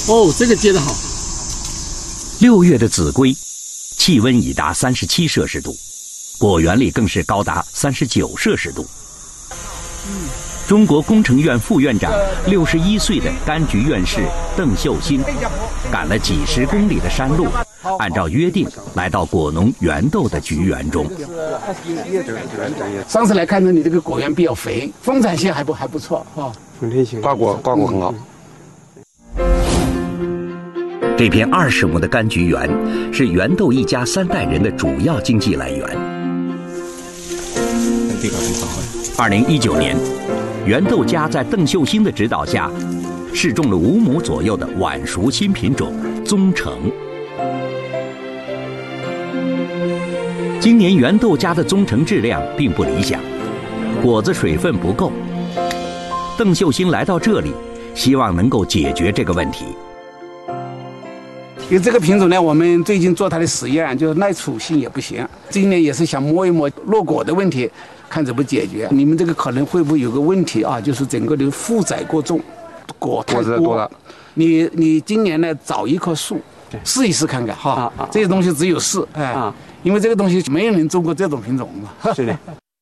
哦，这个接得好。 6月的秭归，气温已达37摄氏度，果园里更是高达39摄氏度。中国工程院副院长61岁的柑橘院士邓秀新，赶了几十公里的山路，按照约定来到果农元豆的菊园中。 上次来看着你这个果园比较肥，丰产性还不错哈。 丰田型挂果很好。 这片20亩的柑橘园是元豆一家3代人的主要经济来源。2019年，元豆家在邓秀新的指导下，试种了5亩左右的晚熟新品种宗成。今年元豆家的宗成质量并不理想，果子水分不够。邓秀新来到这里，希望能够解决这个问题。 因为这个品种呢，我们最近做它的实验，就是耐储性也不行。今年也是想摸一摸落果的问题，看怎么解决。你们这个可能会不会有个问题啊？就是整个的负载过重，果太多了。你今年呢找一棵树，试一试看看哈。这些东西只有试，因为这个东西没有人种过这种品种嘛。 是的。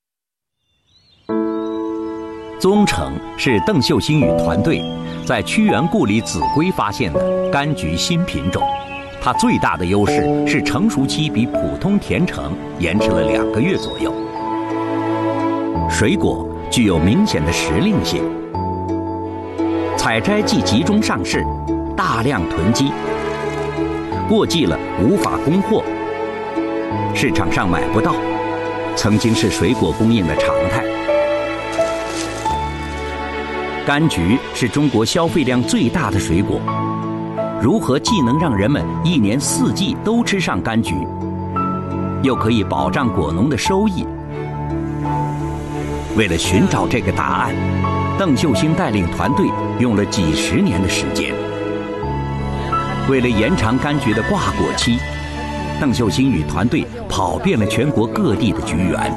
宗成是邓秀新与团队在屈原故里秭归发现的柑橘新品种。它最大的优势是成熟期比普通甜橙延迟了2个月左右，水果具有明显的时令性，采摘即集中上市，大量囤积，过季了无法供货，市场上买不到，曾经是水果供应的常态。柑橘是中国消费量最大的水果，如何既能让人们1年4季都吃上柑橘，又可以保障果农的收益？为了寻找这个答案，邓秀新带领团队用了几10年的时间。为了延长柑橘的挂果期，邓秀新与团队跑遍了全国各地的菊园，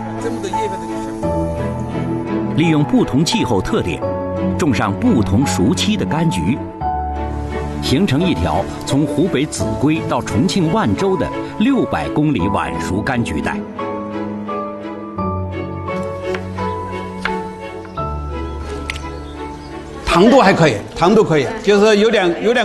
利用不同气候特点，种上不同熟期的柑橘，形成一条从湖北秭归到重庆万州的600公里晚熟柑橘带。 糖度还可以，糖度可以，就是有点